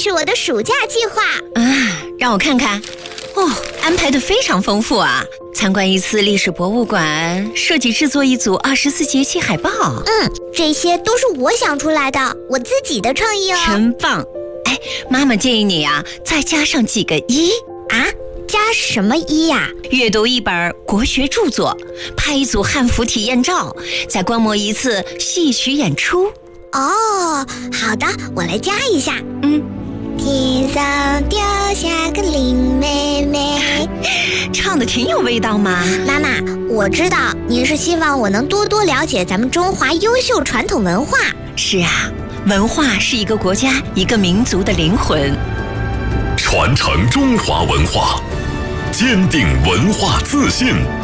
是我的暑假计划。 让我看看。安排得非常丰富啊！参观一次历史博物馆，设计制作一组24节气海报。 这些都是我想出来的，我自己的创意哦。 真棒！妈妈建议你啊，再加上几个一。 加什么一呀？ 阅读一本国学著作，拍一组汉服体验照，再观摩一次戏曲演出。 好的，我来加一下。天上掉下个林妹妹， 唱得挺有味道嘛。 妈妈，我知道您是希望我能多多了解咱们中华优秀传统文化。 是啊，文化是一个国家、一个民族的灵魂。 传承中华文化，坚定文化自信。